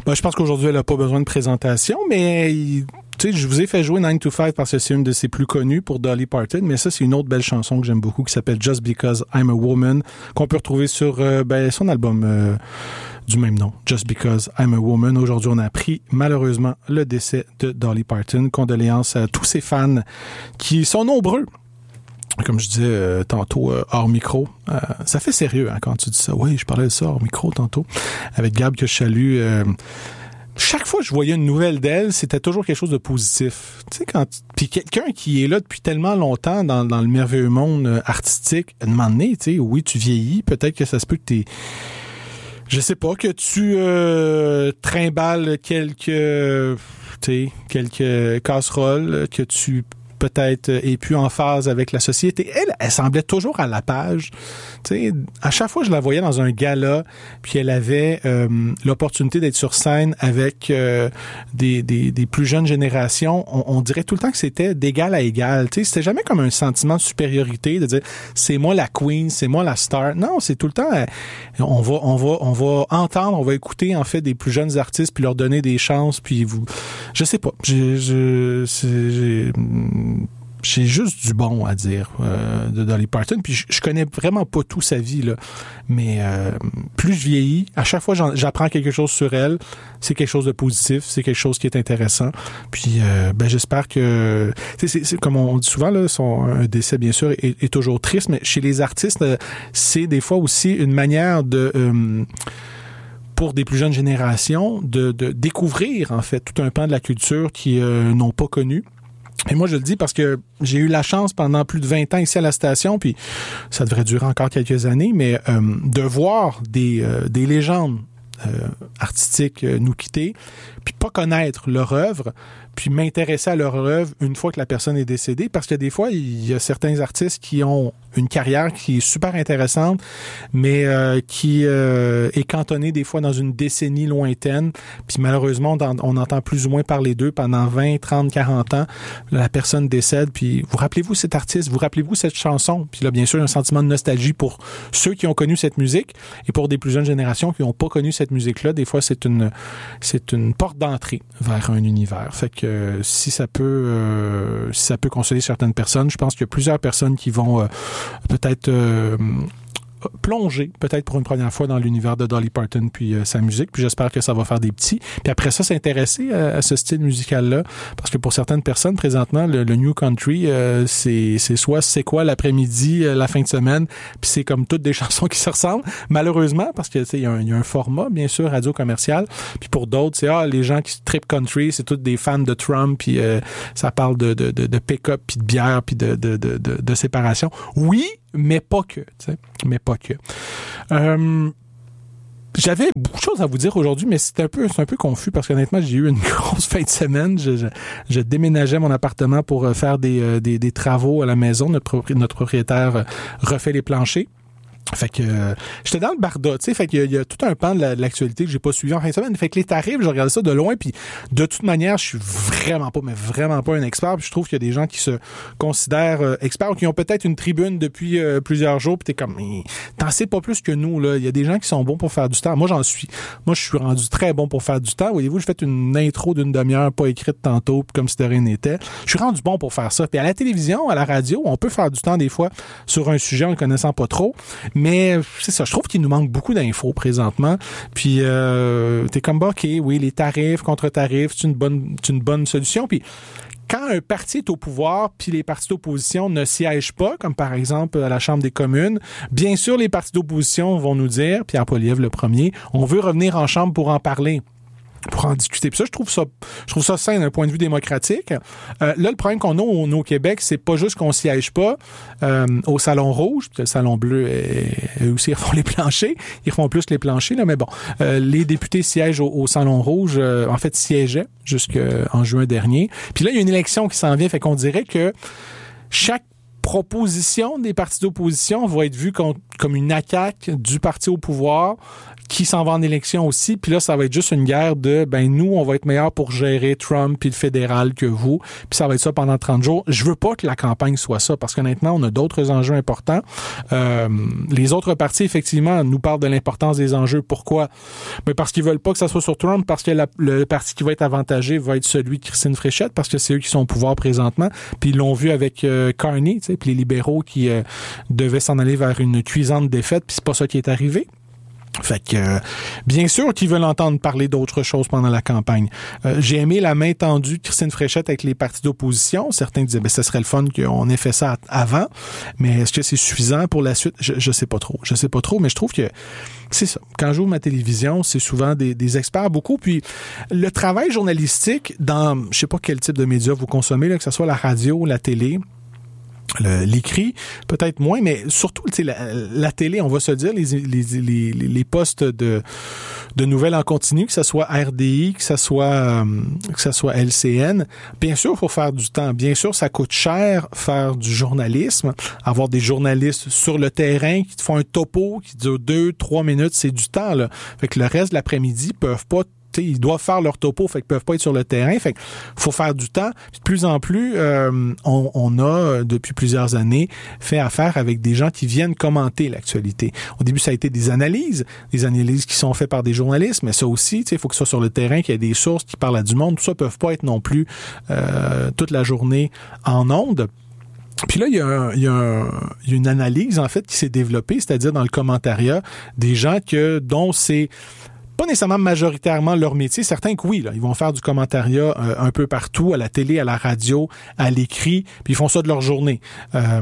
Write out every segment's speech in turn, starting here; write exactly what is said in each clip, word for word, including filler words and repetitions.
Ben, je pense qu'aujourd'hui, elle n'a pas besoin de présentation, mais il, tu sais, je vous ai fait jouer nine to five parce que c'est une de ses plus connues pour Dolly Parton, mais ça, c'est une autre belle chanson que j'aime beaucoup qui s'appelle Just Because I'm a Woman, qu'on peut retrouver sur euh, ben, son album euh, du même nom, Just Because I'm a Woman. Aujourd'hui, on a appris malheureusement le décès de Dolly Parton. Condoléances à tous ses fans qui sont nombreux. Comme je disais euh, tantôt, euh, hors micro, euh, ça fait sérieux hein, quand tu dis ça. Oui, je parlais de ça hors micro tantôt, avec Gab que je salue. Euh, chaque fois que je voyais une nouvelle d'elle, c'était toujours quelque chose de positif. Tu sais, quand puis quelqu'un qui est là depuis tellement longtemps dans, dans le merveilleux monde euh, artistique, à un moment donné, tu sais, oui, tu vieillis, peut-être que ça se peut que t'es... Je sais pas, que tu euh, trimbales quelques, euh, tu sais, quelques casseroles, que tu... peut-être est plus en phase avec la société. Elle, elle semblait toujours à la page. Tu sais, à chaque fois que je la voyais dans un gala, puis elle avait euh, l'opportunité d'être sur scène avec euh, des, des, des plus jeunes générations, on, on dirait tout le temps que c'était d'égal à égal. Tu sais, c'était jamais comme un sentiment de supériorité, de dire c'est moi la queen, c'est moi la star. Non, c'est tout le temps euh, on va on va on va entendre, on va écouter en fait des plus jeunes artistes puis leur donner des chances puis vous je sais pas. Je je c'est, j'ai J'ai juste du bon à dire euh, de Dolly Parton. Puis je, je connais vraiment pas tout sa vie, là. Mais euh, plus je vieillis, à chaque fois j'en, j'apprends quelque chose sur elle. C'est quelque chose de positif, c'est quelque chose qui est intéressant. Puis euh, ben j'espère que... C'est, c'est, c'est, comme on dit souvent, là, son un décès, bien sûr, est, est toujours triste. Mais chez les artistes, c'est des fois aussi une manière de... Euh, pour des plus jeunes générations, de, de découvrir, en fait, tout un pan de la culture qu'ils euh, n'ont pas connu. Et moi, je le dis parce que j'ai eu la chance pendant plus de vingt ans ici à la station, puis ça devrait durer encore quelques années, mais euh, de voir des, euh, des légendes euh, artistiques euh, nous quitter, puis pas connaître leur œuvre, puis m'intéresser à leur œuvre une fois que la personne est décédée, parce que des fois, il y a certains artistes qui ont une carrière qui est super intéressante, mais euh, qui euh, est cantonnée des fois dans une décennie lointaine, puis malheureusement, on, on entend plus ou moins parler d'eux pendant vingt, trente, quarante ans, la personne décède, puis vous rappelez-vous cet artiste, vous rappelez-vous cette chanson, puis là, bien sûr, il y a un sentiment de nostalgie pour ceux qui ont connu cette musique, et pour des plus jeunes générations qui n'ont pas connu cette musique-là, des fois, c'est une c'est une porte d'entrée vers un univers. Fait que euh, si ça peut euh, si ça peut consoler certaines personnes, je pense qu'il y a plusieurs personnes qui vont euh, peut-être euh, plonger, peut-être pour une première fois dans l'univers de Dolly Parton puis euh, sa musique, puis j'espère que ça va faire des petits. Puis après ça, s'intéresser à, à ce style musical-là, parce que pour certaines personnes, présentement, le, le New Country, euh, c'est, c'est soit c'est quoi l'après-midi, euh, la fin de semaine, puis c'est comme toutes des chansons qui se ressemblent, malheureusement, parce que tu sais, il y a un, il y a un format, bien sûr, radio-commercial, puis pour d'autres, c'est ah, les gens qui trip country, c'est tous des fans de Trump, puis euh, ça parle de, de, de, de pick-up, puis de bière, puis de, de, de, de, de séparation. Oui, mais pas que, tu sais, mais pas que. Euh, j'avais beaucoup de choses à vous dire aujourd'hui, mais c'est un peu, c'est un peu confus parce qu'honnêtement, j'ai eu une grosse fin de semaine. Je, je, je déménageais mon appartement pour faire des, des, des travaux à la maison. Notre, propri, notre propriétaire refait les planchers. Fait que euh, j'étais dans le barda, tu sais, fait qu'il y a, il y a tout un pan de, la, de l'actualité que j'ai pas suivi en fin de semaine. Fait que les tarifs, je regardais ça de loin, puis de toute manière, je suis vraiment pas, mais vraiment pas un expert. Puis je trouve qu'il y a des gens qui se considèrent euh, experts ou qui ont peut-être une tribune depuis euh, plusieurs jours. Puis t'es comme, mais, t'en sais pas plus que nous là. Il y a des gens qui sont bons pour faire du temps. Moi, j'en suis, moi, je suis rendu très bon pour faire du temps. Voyez-vous, j'ai fait une intro d'une demi-heure pas écrite tantôt, puis comme si de rien n'était. Je suis rendu bon pour faire ça. Puis à la télévision, à la radio, on peut faire du temps des fois sur un sujet en le connaissant pas trop. Mais c'est ça, je trouve qu'il nous manque beaucoup d'infos présentement. Puis euh, t'es comme, bah, OK, oui, les tarifs, contre-tarifs, c'est une bonne, c'est une bonne solution. Puis quand un parti est au pouvoir, puis les partis d'opposition ne siègent pas, comme par exemple à la Chambre des communes, bien sûr, les partis d'opposition vont nous dire, Pierre Poilievre le premier, on veut revenir en Chambre pour en parler. Pour en discuter. Puis ça, je trouve ça, je trouve ça sain d'un point de vue démocratique. Euh, là, le problème qu'on a au, au Québec, c'est pas juste qu'on siège pas euh, au Salon Rouge, puis le Salon Bleu, eux aussi, ils refont les planchers. Ils refont plus les planchers, là, mais bon. Euh, les députés siègent au, au Salon Rouge, euh, en fait, siégeaient jusqu'en juin dernier. Puis là, il y a une élection qui s'en vient, fait qu'on dirait que chaque proposition des partis d'opposition va être vue comme, comme une attaque du parti au pouvoir qui s'en va en élection aussi, puis là, ça va être juste une guerre de, ben nous, on va être meilleurs pour gérer Trump puis le fédéral que vous, puis ça va être ça pendant trente jours. Je veux pas que la campagne soit ça, parce qu'honnêtement, on a d'autres enjeux importants. Euh, les autres partis, effectivement, nous parlent de l'importance des enjeux. Pourquoi? Ben parce qu'ils veulent pas que ça soit sur Trump, parce que la, le parti qui va être avantagé va être celui de Christine Fréchette, parce que c'est eux qui sont au pouvoir présentement, puis ils l'ont vu avec euh, Carney, tu sais, puis les libéraux qui euh, devaient s'en aller vers une cuisante défaite, puis c'est pas ça qui est arrivé. Fait que, euh, bien sûr qu'ils veulent entendre parler d'autres choses pendant la campagne. Euh, j'ai aimé la main tendue de Christine Fréchette avec les partis d'opposition. Certains disaient, ben, ce serait le fun qu'on ait fait ça avant. Mais est-ce que c'est suffisant pour la suite? Je, je sais pas trop. Je sais pas trop, mais je trouve que c'est ça. Quand j'ouvre ma télévision, c'est souvent des, des experts, beaucoup. Puis, le travail journalistique dans, je sais pas quel type de médias vous consommez, là, que ce soit la radio, la télé, Le, l'écrit, peut-être moins, mais surtout, tu sais, la, la télé, on va se dire, les, les, les, les postes de, de nouvelles en continu, que ce soit R D I, que ce soit, euh, que ce soit L C N, bien sûr, il faut faire du temps. Bien sûr, ça coûte cher faire du journalisme, avoir des journalistes sur le terrain qui te font un topo qui dure deux, trois minutes, c'est du temps, là. Fait que le reste de l'après-midi peuvent pas ils doivent faire leur topo, fait qu'ils peuvent pas être sur le terrain, fait qu'il faut faire du temps. Puis de plus en plus, euh, on, on a, depuis plusieurs années, fait affaire avec des gens qui viennent commenter l'actualité. Au début, ça a été des analyses, des analyses qui sont faites par des journalistes, mais ça aussi, il faut que ce soit sur le terrain, qu'il y ait des sources qui parlent à du monde. Tout ça ne peuvent pas être non plus euh, toute la journée en ondes. Puis là, il y a, un, il y a, un, il y a une analyse, en fait, qui s'est développée, c'est-à-dire dans le commentariat, des gens que dont c'est pas nécessairement majoritairement leur métier. Certains que oui, là, ils vont faire du commentariat euh, un peu partout, à la télé, à la radio, à l'écrit, puis ils font ça de leur journée. Euh,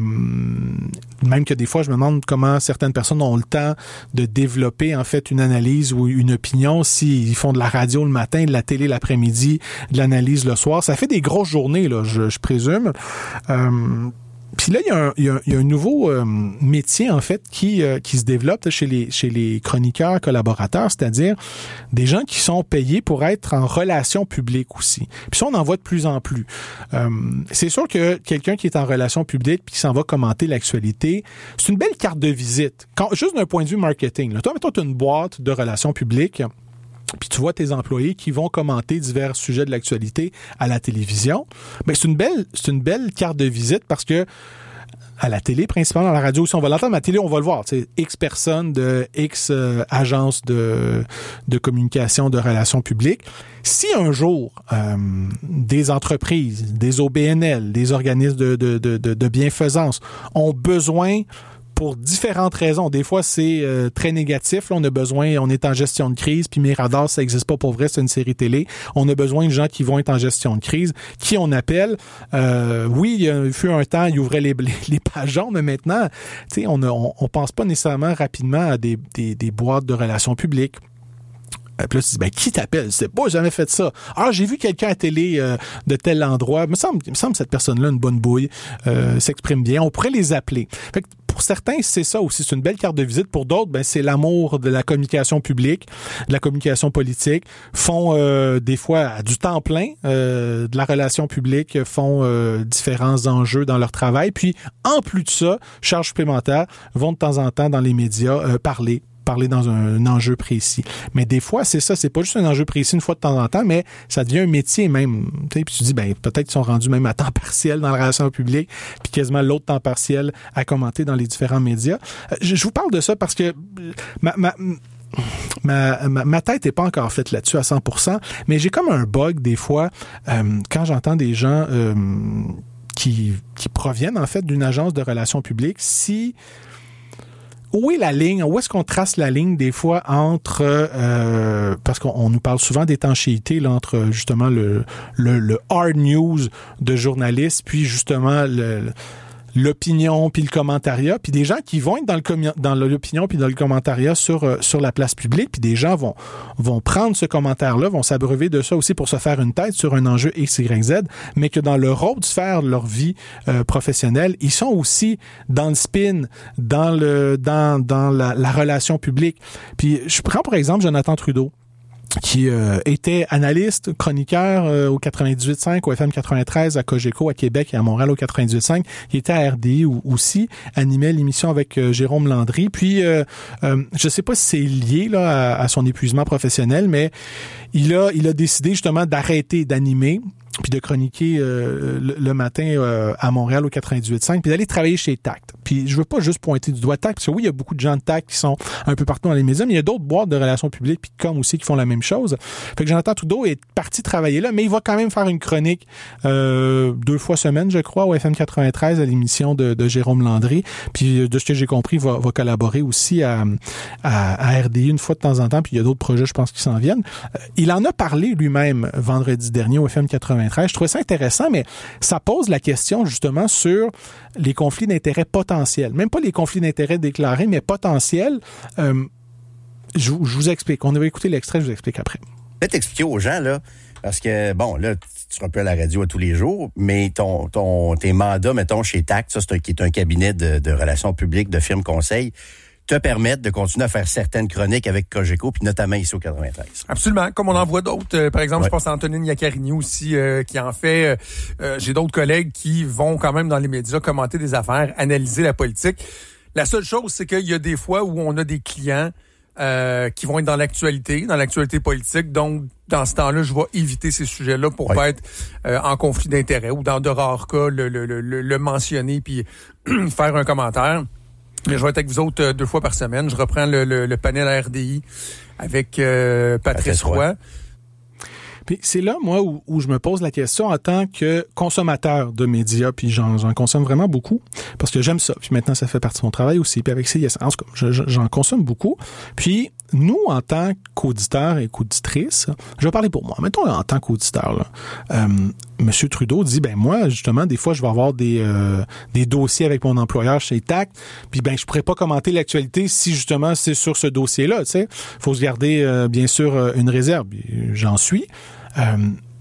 même que des fois, je me demande comment certaines personnes ont le temps de développer en fait une analyse ou une opinion s'ils font de la radio le matin, de la télé l'après-midi, de l'analyse le soir. Ça fait des grosses journées, là, je, je présume. Euh, Puis là, il y a un, il y a, il y a un nouveau euh, métier, en fait, qui euh, qui se développe chez les chez les chroniqueurs collaborateurs, c'est-à-dire des gens qui sont payés pour être en relations publiques aussi. Puis ça, on en voit de plus en plus. Euh, c'est sûr que quelqu'un qui est en relations publiques puis qui s'en va commenter l'actualité, c'est une belle carte de visite. Quand, juste d'un point de vue marketing. Là, toi, mettons, tu as une boîte de relations publiques, puis tu vois tes employés qui vont commenter divers sujets de l'actualité à la télévision, ben c'est une belle c'est une belle carte de visite parce que à la télé, principalement à la radio aussi, on va l'entendre, mais à la télé, on va le voir. C'est X personnes de X euh, agences de, de communication, de relations publiques. Si un jour, euh, des entreprises, des O B N L, des organismes de, de, de, de, de bienfaisance ont besoin pour différentes raisons. Des fois, c'est euh, très négatif. Là, on a besoin, on est en gestion de crise, puis Mirador, ça n'existe pas pour vrai, c'est une série télé. On a besoin de gens qui vont être en gestion de crise. Qui on appelle? Euh, oui, il y a eu un temps, il ouvrait les, les, les pages jaunes, mais maintenant, tu sais, on, a, on, on pense pas nécessairement rapidement à des, des, des boîtes de relations publiques. Puis là, tu dis, ben, qui t'appelle? C'est pas, j'ai jamais fait ça. Ah, j'ai vu quelqu'un à télé euh, de tel endroit. Il me semble, il me semble que cette personne-là, une bonne bouille, euh, s'exprime bien. On pourrait les appeler. Fait que pour certains, c'est ça aussi. C'est une belle carte de visite. Pour d'autres, ben, c'est l'amour de la communication publique, de la communication politique. Font euh, des fois à du temps plein euh, de la relation publique, font euh, différents enjeux dans leur travail. Puis, en plus de ça, charge supplémentaire, vont de temps en temps dans les médias euh, parler parler dans un, un enjeu précis. Mais des fois, c'est ça, c'est pas juste un enjeu précis une fois de temps en temps, mais ça devient un métier même. Tu sais, puis tu dis, ben peut-être qu'ils sont rendus même à temps partiel dans la relation publique, puis quasiment l'autre temps partiel à commenter dans les différents médias. Je, je vous parle de ça parce que ma, ma Ma, ma, ma tête n'est pas encore faite là-dessus à cent pour cent, mais j'ai comme un bug des fois euh, quand j'entends des gens euh, qui, qui proviennent en fait d'une agence de relations publiques. Si Où est la ligne? Où est-ce qu'on trace la ligne des fois entre euh, parce qu'on on nous parle souvent d'étanchéité là, entre justement le, le, le hard news de journalistes puis justement le, l'opinion puis le commentariat, puis des gens qui vont être dans le commi- dans l'opinion puis dans le commentariat sur euh, sur la place publique, puis des gens vont vont prendre ce commentaire-là, vont s'abreuver de ça aussi pour se faire une tête sur un enjeu X, Y, Z, mais que dans leur autre sphère de leur vie euh, professionnelle, ils sont aussi dans le spin, dans le dans dans la, la relation publique. Puis je prends pour exemple Jonathan Trudeau. qui euh, était analyste, chroniqueur euh, au quatre-vingt-dix-huit cinq, au F M quatre-vingt-treize, à Cogeco, à Québec et à Montréal au quatre-vingt-dix-huit cinq. Il était à R D I aussi, animait l'émission avec euh, Jérôme Landry. Puis, euh, euh, je sais pas si c'est lié là à, à son épuisement professionnel, mais il a, il a décidé justement d'arrêter d'animer puis de chroniquer euh, le, le matin euh, à Montréal au quatre-vingt-dix-huit cinq, puis d'aller travailler chez Tact. Puis je veux pas juste pointer du doigt Tact, parce que oui, il y a beaucoup de gens de Tact qui sont un peu partout dans les médias, mais il y a d'autres boîtes de relations publiques puis de com aussi qui font la même chose. Fait que Jonathan Trudeau est parti travailler là, mais il va quand même faire une chronique euh, deux fois semaine, je crois, au F M quatre-vingt-treize à l'émission de, de Jérôme Landry. Puis de ce que j'ai compris, va, va collaborer aussi à, à, à R D I une fois de temps en temps, puis il y a d'autres projets, je pense, qui s'en viennent. Euh, il en a parlé lui-même vendredi dernier au F M quatre-vingt-treize. Je trouvais ça intéressant, mais ça pose la question justement sur les conflits d'intérêts potentiels. Même pas les conflits d'intérêts déclarés, mais potentiels. Euh, je, je vous explique. On va écouter l'extrait, je vous explique après. Peut-être expliquer aux gens, là, parce que, bon, là, tu seras un peu à la radio à tous les jours, mais ton, ton, tes mandats, mettons, chez Tact, ça, c'est un, qui est un cabinet de, de relations publiques, de firmes conseil, te permettent de continuer à faire certaines chroniques avec Cogeco, puis notamment ici au quatre-vingt-treize. Absolument, comme on en voit d'autres. Euh, par exemple, ouais. je pense à Antonine Iaccarini aussi, euh, qui en fait. Euh, j'ai d'autres collègues qui vont quand même dans les médias commenter des affaires, analyser la politique. La seule chose, c'est qu'il y a des fois où on a des clients euh, qui vont être dans l'actualité, dans l'actualité politique. Donc, dans ce temps-là, je vais éviter ces sujets-là pour ouais. pas être euh, en conflit d'intérêts ou dans de rares cas, le, le, le, le mentionner puis faire un commentaire. Mais je vais être avec vous autres euh, deux fois par semaine. Je reprends le, le, le panel à R D I avec euh, Patrice Roy. Puis c'est là, moi, où, où je me pose la question en tant que consommateur de médias, puis j'en, j'en consomme vraiment beaucoup, parce que j'aime ça. Puis maintenant, ça fait partie de mon travail aussi. Puis avec C I S, en tout cas, je, je, j'en consomme beaucoup. Puis nous, en tant qu'auditeurs et qu'auditrices, je vais parler pour moi. Mettons, en tant qu'auditeur, là, euh, M. Trudeau dit, ben moi, justement, des fois, je vais avoir des euh, des dossiers avec mon employeur chez Tact, puis ben je pourrais pas commenter l'actualité si, justement, c'est sur ce dossier-là, tu sais. Faut se garder, euh, bien sûr, une réserve. J'en suis. Euh,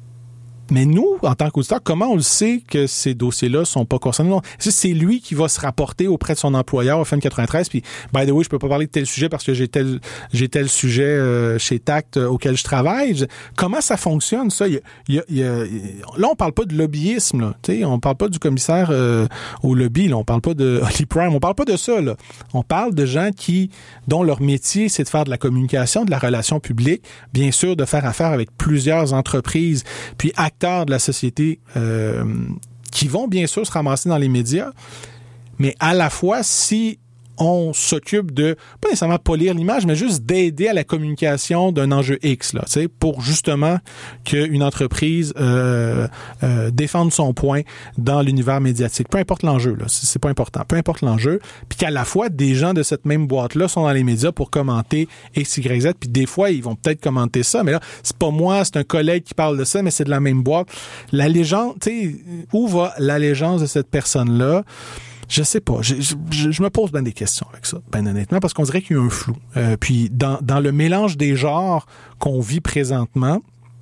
mais nous, en tant qu'auditeur, comment on le sait que ces dossiers-là sont pas concernés? Non, c'est lui qui va se rapporter auprès de son employeur au F M quatre-vingt-treize, puis by the way, je peux pas parler de tel sujet parce que j'ai tel j'ai tel sujet euh, chez Tact euh, auquel je travaille. Je, comment ça fonctionne, ça? Il y a, il y a, il y a, là, on parle pas de lobbyisme, là. Tu sais, on parle pas du commissaire euh, au lobby, là. On parle pas de Holly Prime, on parle pas de ça, là. On parle de gens qui, dont leur métier, c'est de faire de la communication, de la relation publique, bien sûr, de faire affaire avec plusieurs entreprises, puis acteurs de la société euh, qui vont bien sûr se ramasser dans les médias, mais à la fois, si on s'occupe de, pas nécessairement polir l'image, mais juste d'aider à la communication d'un enjeu X, là, tu sais, pour justement qu'une entreprise euh, euh, défende son point dans l'univers médiatique. Peu importe l'enjeu, là, c'est, c'est pas important. Peu importe l'enjeu, puis qu'à la fois, des gens de cette même boîte-là sont dans les médias pour commenter X, Y, Z, puis des fois, ils vont peut-être commenter ça, mais là, c'est pas moi, c'est un collègue qui parle de ça, mais c'est de la même boîte. La légende, tu sais, où va l'allégeance de cette personne-là? Je sais pas. Je, je, je me pose bien des questions avec ça, ben honnêtement, parce qu'on dirait qu'il y a un flou. Euh, puis dans, dans le mélange des genres qu'on vit présentement,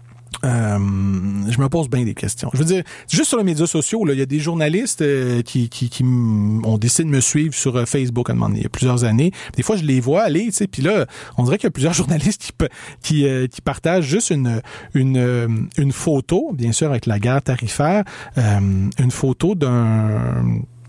euh, je me pose bien des questions. Je veux dire, juste sur les médias sociaux, là, il y a des journalistes euh, qui, qui, qui m- ont décidé de me suivre sur euh, Facebook à un moment donné, il y a plusieurs années. Des fois, je les vois aller, tu sais, puis là, on dirait qu'il y a plusieurs journalistes qui qui, euh, qui partagent juste une une une photo, bien sûr avec la guerre tarifaire, euh, une photo d'un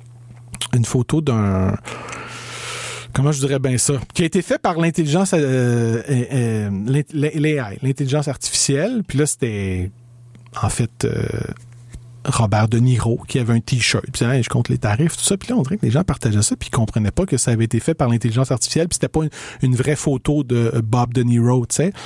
une photo d'un... Comment je dirais bien ça? Qui a été fait par l'intelligence... Euh, euh, l'A I, l'intelligence artificielle. Puis là, c'était, en fait, euh, Robert De Niro qui avait un T-shirt. Puis hey, je compte les tarifs, tout ça. Puis là, on dirait que les gens partageaient ça puis ils comprenaient pas que ça avait été fait par l'intelligence artificielle. Puis c'était pas une, une vraie photo de Bob De Niro, tu sais.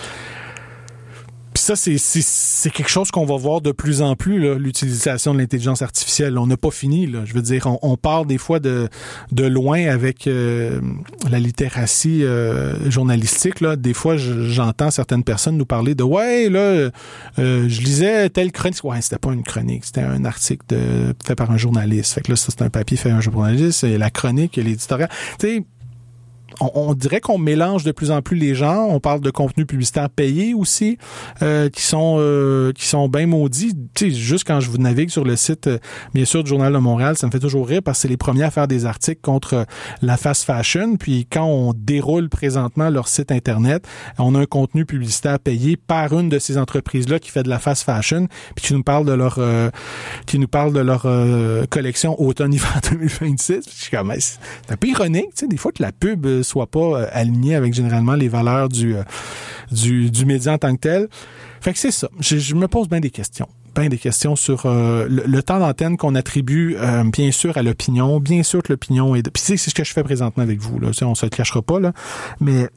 Puis ça, c'est, c'est, c'est quelque chose qu'on va voir de plus en plus, là, l'utilisation de l'intelligence artificielle. On n'a pas fini, là. Je veux dire, on, on part des fois de, de loin avec euh, la littératie euh, journalistique. Là. Des fois, je, j'entends certaines personnes nous parler de « Ouais, là, euh, je lisais telle chronique. » Ouais, c'était pas une chronique, c'était un article de, fait par un journaliste. Fait que là, ça, c'est un papier fait par un journaliste. Et la chronique, l'éditorial. Tu sais, on, on dirait qu'on mélange de plus en plus les gens. On parle de contenus publicitaires payés aussi, euh, qui sont euh, qui sont bien maudits. Tu sais, juste quand je vous navigue sur le site, euh, bien sûr, du Journal de Montréal, ça me fait toujours rire parce que c'est les premiers à faire des articles contre euh, la fast fashion. Puis quand on déroule présentement leur site Internet, on a un contenu publicitaire payé par une de ces entreprises-là qui fait de la fast fashion, puis qui nous parle de leur euh, qui nous parle de leur euh, collection automne-hiver deux mille vingt-six. Puis je suis comme, c'est un peu ironique, tu sais, des fois que la pub euh, soit pas euh, alignée avec généralement les valeurs du, euh, du du média en tant que tel. Fait que c'est ça. Je, je me pose bien des questions. Bien des questions sur euh, le, le temps d'antenne qu'on attribue, euh, bien sûr, à l'opinion. Bien sûr que l'opinion est... De... Puis c'est, c'est ce que je fais présentement avec vous, là. Tu sais, on se le cachera pas, là. Mais...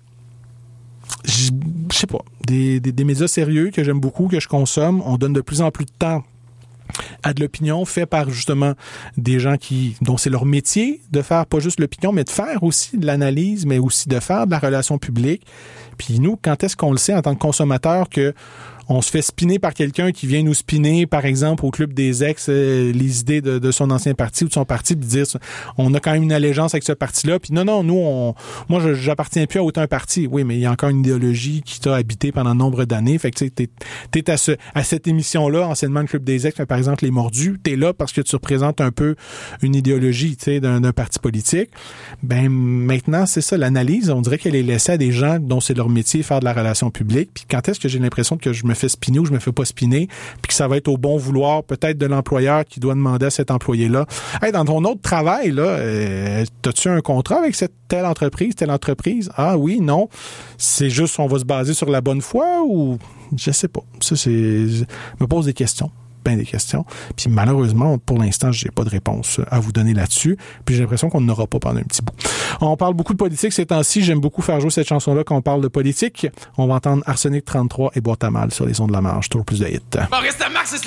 Je sais pas, des, des, des médias sérieux que j'aime beaucoup, que je consomme, on donne de plus en plus de temps à de l'opinion fait par justement des gens qui dont c'est leur métier de faire pas juste l'opinion, mais de faire aussi de l'analyse, mais aussi de faire de la relation publique. Puis nous, quand est-ce qu'on le sait en tant que consommateur que on se fait spinner par quelqu'un qui vient nous spinner, par exemple, au Club des ex, euh, les idées de, de son ancien parti ou de son parti, puis dire on a quand même une allégeance avec ce parti-là, puis non, non, nous, on, moi, je, j'appartiens plus à aucun parti. Oui, mais il y a encore une idéologie qui t'a habité pendant nombre d'années. Fait que tu sais, t'es, t'es à, ce, à cette émission-là, anciennement le Club des ex, mais par exemple, Les Mordus, t'es là parce que tu représentes un peu une idéologie, tu sais, d'un, d'un parti politique. Ben, maintenant, c'est ça, l'analyse, on dirait qu'elle est laissée à des gens dont c'est leur métier, faire de la relation publique. Puis quand est-ce que j'ai l'impression que je me fais spinner ou je me fais pas spinner, puis que ça va être au bon vouloir peut-être de l'employeur qui doit demander à cet employé-là, hey, dans ton autre travail, là, euh, t'as-tu un contrat avec cette telle entreprise, telle entreprise? Ah oui, non. C'est juste on va se baser sur la bonne foi ou je sais pas. Ça, c'est. Je me pose des questions. Ben des questions. Puis malheureusement, pour l'instant, j'ai pas de réponse à vous donner là-dessus. Puis j'ai l'impression qu'on n'aura pas pendant un petit bout. On parle beaucoup de politique ces temps-ci. J'aime beaucoup faire jouer cette chanson-là quand on parle de politique. On va entendre Arsenic trente-trois et Boîte à mal sur les ondes de la marge. Toujours plus de hits. Maurice Lamarche, c'est